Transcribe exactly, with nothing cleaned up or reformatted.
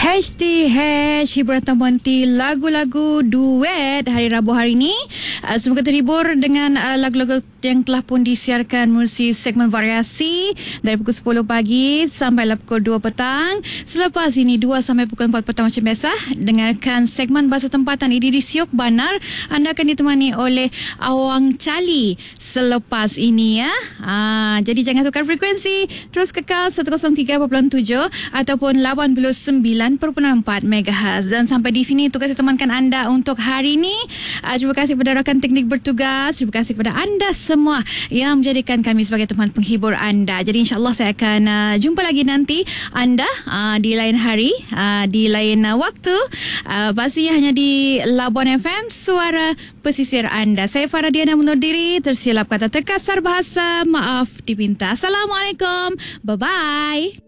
H T H hiburan tambunti lagu-lagu duet hari Rabu hari ini. Uh, semoga terhibur dengan uh, lagu-lagu yang telah pun disiarkan melalui segmen variasi dari pukul sepuluh pagi sampai pukul dua petang. Selepas ini dua sampai pukul empat petang macam biasa, dengarkan segmen bahasa tempatan ini di Siok Banar. Anda akan ditemani oleh Awang Cali selepas ini ya. Ha, jadi jangan tukar frekuensi, terus kekal seratus tiga perpuluhan tujuh ataupun lapan puluh sembilan perpuluhan empat megahertz. Dan sampai di sini tugas saya temankan anda untuk hari ini. Uh, terima kasih kepada rakan teknik bertugas, terima kasih kepada anda semua yang menjadikan kami sebagai teman penghibur anda. Jadi insyaAllah saya akan uh, jumpa lagi nanti anda uh, di lain hari, uh, di lain uh, waktu, uh, pastinya hanya di Labuan F M, suara pesisir anda. Saya Farah Diana mundur diri, tersilap kata terkasar bahasa, maaf dipinta. Assalamualaikum, bye bye.